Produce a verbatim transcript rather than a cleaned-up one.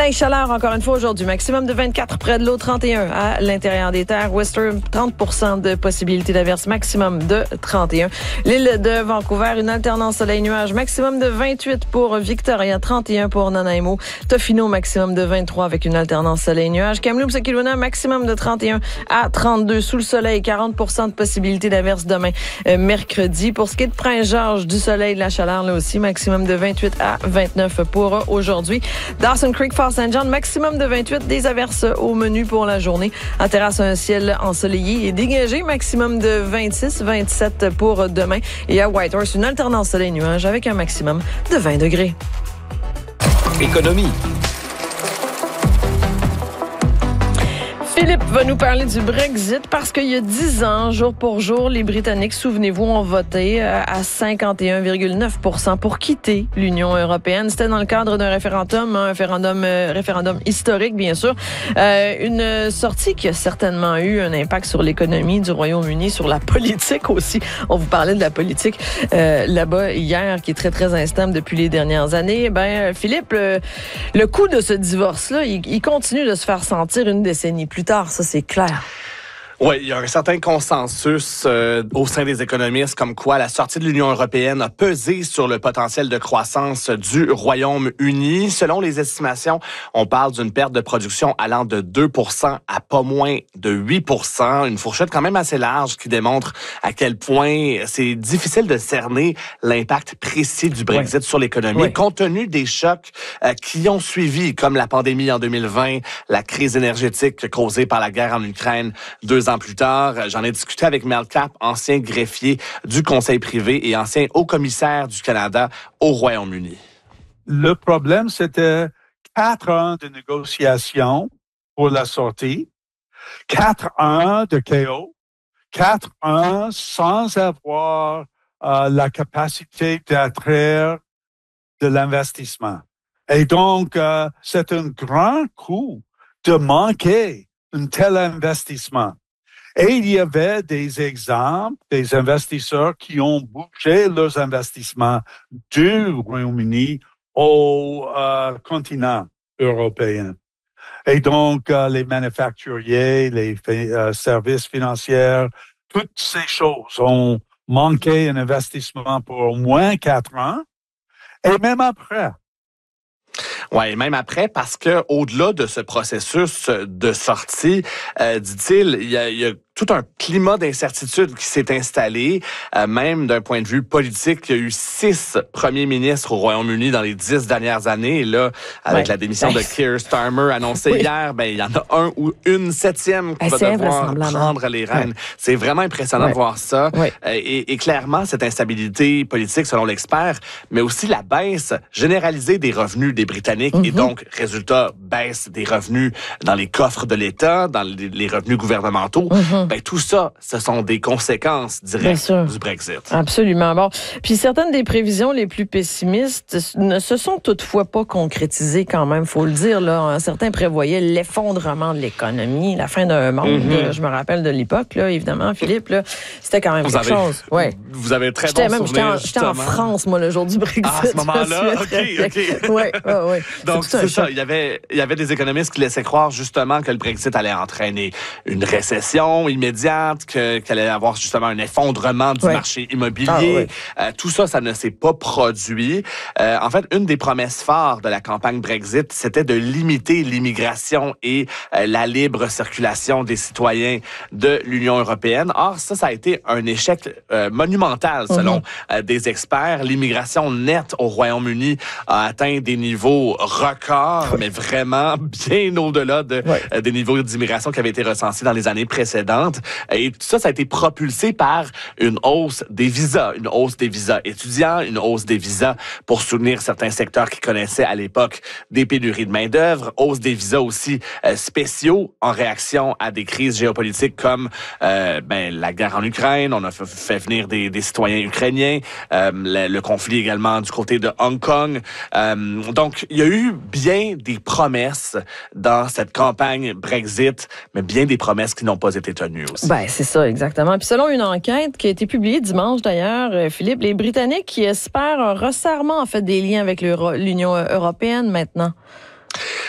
Matin, chaleur encore une fois aujourd'hui. Maximum de vingt-quatre près de l'eau, trente et un à l'intérieur des terres. Western, trente pour cent de possibilité d'averse, maximum de trente et un. L'île de Vancouver, une alternance soleil-nuage, maximum de vingt-huit pour Victoria, trente et un pour Nanaimo. Tofino, maximum de vingt-trois avec une alternance soleil-nuage. Kamloops et Kelowna, maximum de trente et un à trente-deux sous le soleil, quarante pour cent de possibilité d'averse demain, euh, mercredi. Pour ce qui est de Prince-Georges, du soleil, de la chaleur là aussi, maximum de vingt-huit à vingt-neuf pour aujourd'hui. Dawson Creek, Fort Saint John, maximum de vingt-huit, des averses au menu pour la journée. En terrasse, un ciel ensoleillé et dégagé, maximum de vingt-six, vingt-sept pour demain. Et à Whitehorse, une alternance soleil-nuage avec un maximum de vingt degrés. Économie. Philippe va nous parler du Brexit parce qu'il y a dix ans, jour pour jour, les Britanniques, souvenez-vous, ont voté à cinquante et un virgule neuf pour cent pour quitter l'Union européenne. C'était dans le cadre d'un référendum, un référendum, euh, référendum historique, bien sûr. Euh, une sortie qui a certainement eu un impact sur l'économie du Royaume-Uni, sur la politique aussi. On vous parlait de la politique euh, là-bas hier, qui est très, très instable depuis les dernières années. Ben, Philippe, le, le coût de ce divorce-là, il, il continue de se faire sentir une décennie plus tard, ça c'est clair. Oui, il y a un certain consensus euh, au sein des économistes comme quoi la sortie de l'Union européenne a pesé sur le potentiel de croissance du Royaume-Uni. Selon les estimations, on parle d'une perte de production allant de deux pour cent à pas moins de huit pour cent. Une fourchette quand même assez large qui démontre à quel point c'est difficile de cerner l'impact précis du Brexit oui. sur l'économie, oui. compte tenu des chocs euh, qui ont suivi, comme la pandémie en deux mille vingt, la crise énergétique causée par la guerre en Ukraine deux ans plus tard. J'en ai discuté avec Mel Capp, ancien greffier du Conseil privé et ancien haut-commissaire du Canada au Royaume-Uni. Le problème, c'était quatre ans de négociations pour la sortie, quatre ans de chaos, quatre ans sans avoir euh, la capacité d'attraire de l'investissement. Et donc, euh, c'est un grand coup de manquer un tel investissement. Et il y avait des exemples, des investisseurs qui ont bougé leurs investissements du Royaume-Uni au euh, continent européen. Et donc, euh, les manufacturiers, les euh, services financiers, toutes ces choses ont manqué un investissement pour au moins quatre ans, et même après. Oui, même après, parce que au-delà de ce processus de sortie, euh, dit-il, il y a, il y a tout un climat d'incertitude qui s'est installé, euh, même d'un point de vue politique. Il y a eu six premiers ministres au Royaume-Uni dans les dix dernières années. Et là, avec ouais. la démission de Keir Starmer annoncée oui. hier, ben il y en a un ou une septième qui va devoir prendre les rênes. Ouais. C'est vraiment impressionnant ouais. de voir ça. Ouais. Et, et clairement, cette instabilité politique, selon l'expert, mais aussi la baisse généralisée des revenus des Britanniques mm-hmm. et donc, résultat, baisse des revenus dans les coffres de l'État, dans les, les revenus gouvernementaux. Mm-hmm. Ben, tout ça, ce sont des conséquences directes du Brexit. Absolument. Bon. Puis certaines des prévisions les plus pessimistes ne se sont toutefois pas concrétisées quand même, faut le dire. Là. Certains prévoyaient l'effondrement de l'économie, la fin d'un monde. Mm-hmm. Je me rappelle de l'époque, là, évidemment, Philippe. Là, c'était quand même vous quelque avez, chose. Ouais. Vous avez très j'étais bon même, souvenir, J'étais en, en France, moi, le jour du Brexit. Ah, à ce moment-là? OK, OK. Oui, oui, oui. Donc, c'est, c'est ça. Il y, avait, il y avait des économistes qui laissaient croire justement que le Brexit allait entraîner une récession immédiate, que, qu'il allait avoir justement un effondrement du ouais. marché immobilier. Ah, ouais. euh, tout ça, ça ne s'est pas produit. Euh, en fait, une des promesses phares de la campagne Brexit, c'était de limiter l'immigration et euh, la libre circulation des citoyens de l'Union européenne. Or, ça, ça a été un échec euh, monumental selon mm-hmm. euh, des experts. L'immigration nette au Royaume-Uni a atteint des niveaux records, ouais. mais vraiment bien au-delà de, ouais. euh, des niveaux d'immigration qui avaient été recensés dans les années précédentes. Et tout ça, ça a été propulsé par une hausse des visas, une hausse des visas étudiants, une hausse des visas pour soutenir certains secteurs qui connaissaient à l'époque des pénuries de main-d'œuvre, hausse des visas aussi euh, spéciaux en réaction à des crises géopolitiques comme euh, ben, la guerre en Ukraine. On a fait, fait venir des, des citoyens ukrainiens, euh, le, le conflit également du côté de Hong Kong. Euh, donc, il y a eu bien des promesses dans cette campagne Brexit, mais bien des promesses qui n'ont pas été tenues aussi. Ben, c'est ça, exactement. Puis selon une enquête qui a été publiée dimanche d'ailleurs, Philippe, les Britanniques qui espèrent un resserrement en fait des liens avec l'Union européenne maintenant.